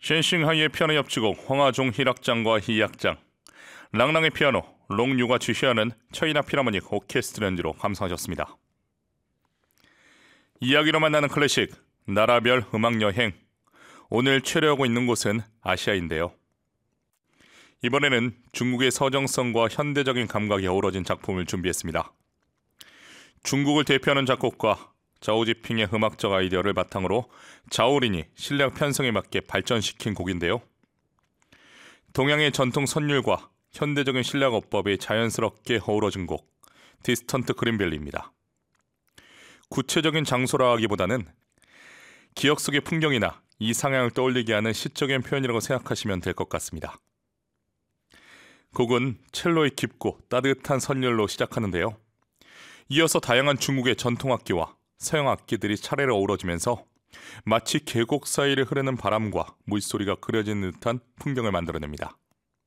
쉔싱하이의 피아노 협주곡 황하종 희락장과 희약장, 랑랑의 피아노, 롱유가 주시하는 차이나 필하모닉 오케스트라 연주로 감상하셨습니다. 이야기로 만나는 클래식, 나라별 음악여행. 오늘 체류하고 있는 곳은 아시아인데요. 이번에는 중국의 서정성과 현대적인 감각이 어우러진 작품을 준비했습니다. 중국을 대표하는 작곡가 자오지핑의 음악적 아이디어를 바탕으로 자오린이 실력 편성에 맞게 발전시킨 곡인데요. 동양의 전통 선율과 현대적인 실력 어법이 자연스럽게 어우러진 곡, 디스턴트 그린밸리입니다. 구체적인 장소라 하기보다는 기억 속의 풍경이나 이상향을 떠올리게 하는 시적인 표현이라고 생각하시면 될 것 같습니다. 곡은 첼로의 깊고 따뜻한 선율로 시작하는데요. 이어서 다양한 중국의 전통 악기와 서양 악기들이 차례로 어우러지면서 마치 계곡 사이를 흐르는 바람과 물소리가 그려지는 듯한 풍경을 만들어냅니다.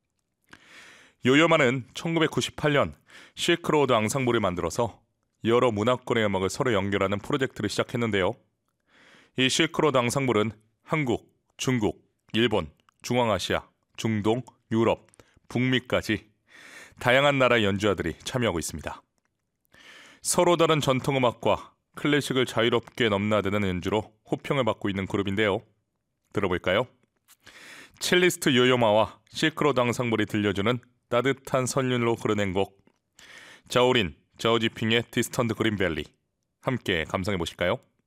요요마는 1998년 실크로드 앙상블을 만들어서 여러 문화권의 음악을 서로 연결하는 프로젝트를 시작했는데요. 이 실크로드 앙상블은 한국, 중국, 일본, 중앙아시아, 중동, 유럽, 북미까지 다양한 나라의 연주자들이 참여하고 있습니다. 서로 다른 전통음악과 클래식을 자유롭게 넘나드는 연주로 호평을 받고 있는 그룹인데요. 들어볼까요? 첼리스트 요요마와 실크로드 앙상블이 들려주는 따뜻한 선율로 흐르는 곡, 자오린, 자오지핑의 디스턴트 그린밸리, 함께 감상해 보실까요?